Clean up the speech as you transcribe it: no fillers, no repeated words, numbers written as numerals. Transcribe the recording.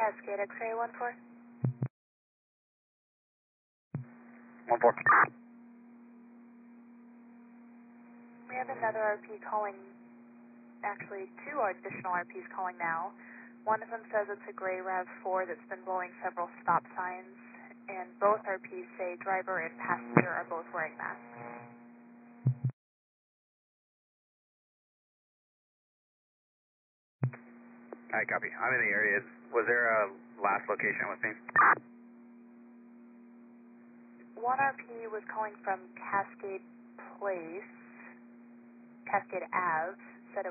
Cascade X-ray 1-4. 1-4. We have another RP calling, actually two additional RPs calling now. One of them says it's a gray RAV4 that's been blowing several stop signs, and both RPs say driver and passenger are both wearing masks. Alright, copy. I'm in the area. Was there a last location with me? One RP was calling from Cascade Place, Cascade Ave.